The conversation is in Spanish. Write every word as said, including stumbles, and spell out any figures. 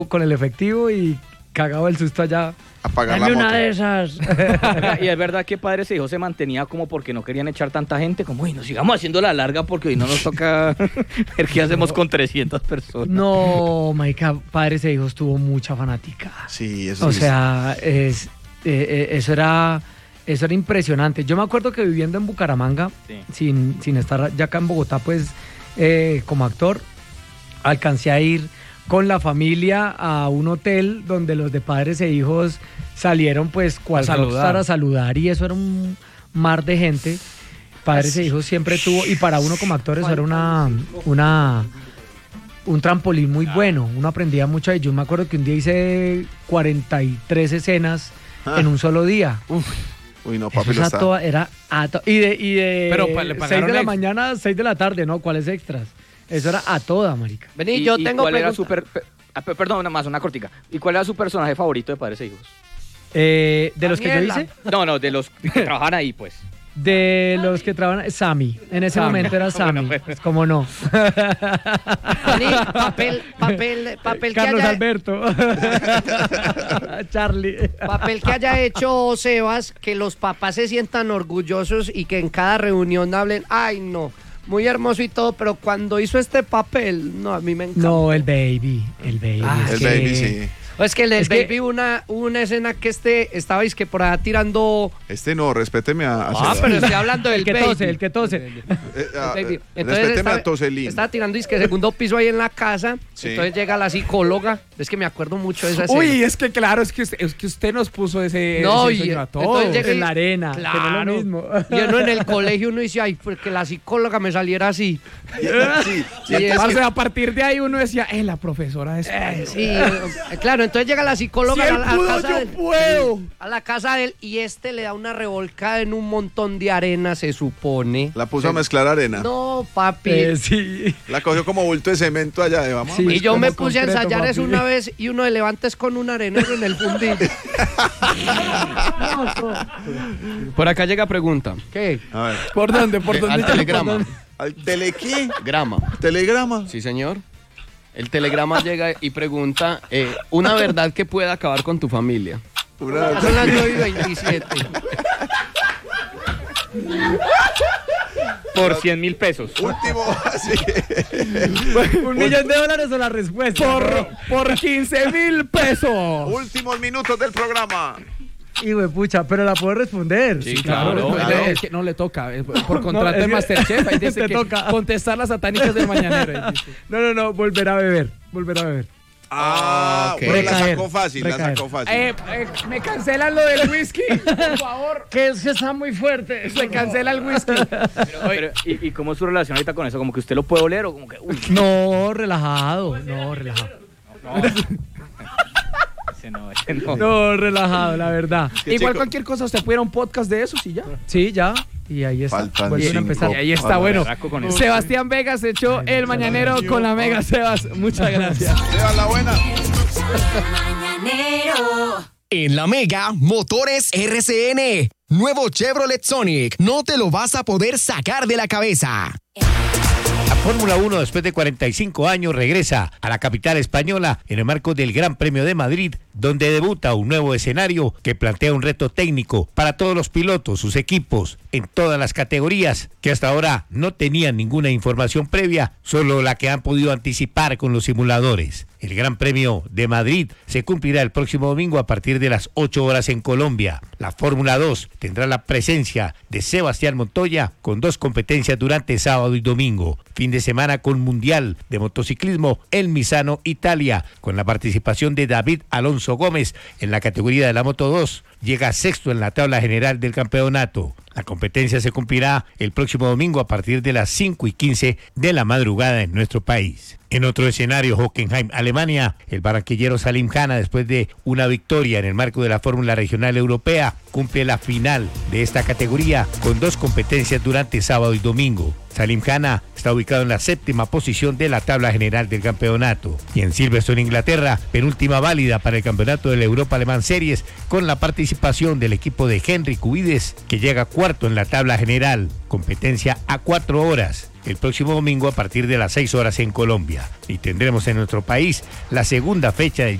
con el efectivo y cagado el susto allá. Apagar Dame la una moto. de esas. Y es verdad que padres e hijos se mantenía como porque no querían echar tanta gente, como, uy, nos sigamos haciendo la larga porque hoy no nos toca ver qué hacemos con trescientas personas. No, marica, Padres e Hijos tuvo mucha fanática. Sí, eso O sí. sea, es, eh, eh, eso era eso era impresionante. Yo me acuerdo que viviendo en Bucaramanga, Sí. sin, sin estar ya acá en Bogotá, pues, eh, como actor, alcancé a ir con la familia a un hotel donde los de Padres e Hijos salieron pues cual A saludar. rockstar a saludar y eso era un mar de gente. Padres e Hijos siempre tuvo, y para uno como actor eso era una, una un trampolín muy bueno, uno aprendía mucho ahí. Yo me acuerdo que un día hice cuarenta y tres escenas Ah. en un solo día. Uy, no, Eso papi, lo era está. toda- era a to- y de, y de Pero, pa- le seis pagaron de la ex- mañana a seis de la tarde, ¿no? ¿Cuáles extras? Eso era a toda, marica. Vení, ¿Y, yo y tengo cuál era pregunta. su per- pe- ah, pe- perdón, nada más, una cortica. ¿Y cuál era su personaje favorito de Padres e Hijos? Eh, de los que yo Daniela. hice, No, no, de los que trabajaban ahí, pues. de los que trabajan, Sammy. En ese Sammy. momento era Bueno, Sammy. pues. ¿Cómo no? Vení, papel, papel, papel que Carlos haya, Alberto. Charlie. papel que haya hecho Sebas, que los papás se sientan orgullosos y que en cada reunión hablen, ay no, muy hermoso y todo, pero cuando hizo este papel, no, a mí me encanta. No, el baby. El baby. Ah, es El que- baby, sí. Es que el del Es que- baby una, una escena que este estabais que por allá tirando. Este no, respéteme a... a Ah, Sebas. pero estoy hablando del El que baby. tose, el que tose. Eh, ah, Baby. eh, Entonces respéteme estaba, a Toselín. estaba tirando disque segundo piso ahí en la casa. Sí. Entonces llega la psicóloga. Es que me acuerdo mucho de esa escena. Uy, es que claro, es que usted, es que usted nos puso ese, No, ese y sueño a entonces todos. llega- En la arena. Que no es lo Claro. mismo. Y uno en el colegio uno dice, ay, porque la psicóloga me saliera así. Sí, Sí, sí, es es que- Parce, a partir de ahí uno decía, eh, la profesora es... Eh, sí, eh, claro, entonces llega la psicóloga Si a él la, a pudo, casa yo de él, puedo. a la casa de él y este le da una revolcada en un montón de arena, se supone. La puso a mezclar arena. No, papi. Eh, sí. La cogió como bulto de cemento allá de vamos. a Sí. Y mezclar. yo me como puse a concreto, ensayar eso papi. una vez y uno de levantes con un arenero en el fundillo. Por acá llega pregunta. ¿Qué? A ver. ¿Por dónde? ¿Por Eh, dónde? al telegrama. ¿Al tele qué? Grama. ¿Telegrama? Sí, señor. El telegrama llega y pregunta, eh, una verdad que pueda acabar con tu familia. Una- Son las nueve y veintisiete. Por cien mil pesos. Último, sí. Un millón de dólares o la respuesta. Por, por quince mil pesos. Últimos minutos del programa. Y güey, pucha, pero la puedo responder. Sí, Claro, claro. es- claro. es que no le toca. es por contrato es de que- Masterchef, ahí dice te que toca. contestar las satánicas del mañanero. ahí dice. No, no, no, volver a beber. Volver a beber. Ah, ok. bueno, la Recaer, sacó fácil, la recaer. sacó fácil. Eh, eh, me cancelan lo del whisky, por favor. Que es que está muy fuerte. Se cancela el whisky. Pero, ¿y, ¿Y cómo es su relación ahorita con eso? ¿Como que usted lo puede oler o como que, uy, No, relajado. No, relajado. ese no, ese no? No, relajado, la verdad. ¿Qué Igual chico? cualquier cosa, usted pudiera un podcast de eso, sí, ya. Sí, ya. Y ahí está. Faltan Vuelven a cinco. empezar. Y ahí está, bueno. Berraco con eso. Sebastián Vegas echó el mañanero con la mega Sebas. Muchas gracias. Lleva la buena. En la Mega, motores R C N. Nuevo Chevrolet Sonic. No te lo vas a poder sacar de la cabeza. La Fórmula uno, después de cuarenta y cinco años, regresa a la capital española en el marco del Gran Premio de Madrid, donde debuta un nuevo escenario que plantea un reto técnico para todos los pilotos, sus equipos, en todas las categorías, que hasta ahora no tenían ninguna información previa, solo la que han podido anticipar con los simuladores. El Gran Premio de Madrid se cumplirá el próximo domingo a partir de las ocho horas en Colombia. La Fórmula dos tendrá la presencia de Sebastián Montoya con dos competencias durante sábado y domingo. Fin de semana con Mundial de Motociclismo en Misano, Italia, con la participación de David Alonso Gómez en la categoría de la Moto dos. Llega sexto en la tabla general del campeonato. La competencia se cumplirá el próximo domingo a partir de las cinco y quince de la madrugada en nuestro país. En otro escenario, Hockenheim, Alemania, el barranquillero Salim Khana, después de una victoria en el marco de la Fórmula Regional Europea, cumple la final de esta categoría con dos competencias durante sábado y domingo. Salim Khana está ubicado en la séptima posición de la tabla general del campeonato. Y en Silverstone, Inglaterra, penúltima válida para el campeonato de la Europa Alemán Series, con la participación del equipo de Henry Cubides, que llega cuarto en la tabla general. Competencia a cuatro horas. el próximo domingo a partir de las seis horas en Colombia. Y tendremos en nuestro país la segunda fecha del